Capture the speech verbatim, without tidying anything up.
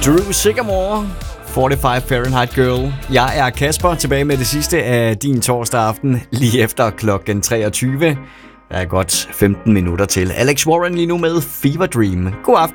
Drew Sycamore, forty-five Fahrenheit Girl. Jeg er Kasper, tilbage med det sidste af din torsdag aften, lige efter klokken treogtyve. Der er godt femten minutter til. Alex Warren lige nu med Fever Dream. God aften.